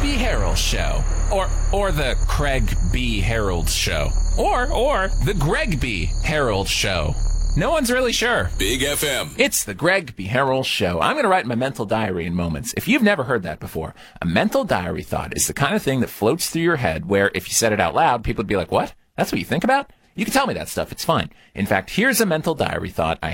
B. Harold Show. Or the Craig B. Harold Show. Or the Greg B. Harold Show. No one's really sure. Big FM. It's the Greg B. Harold Show. I'm going to write my mental diary in moments. If you've never heard that before, a mental diary thought is the kind of thing that floats through your head where if you said it out loud, people would be like, what? That's what you think about? You can tell me that stuff. It's fine. In fact, here's a mental diary thought I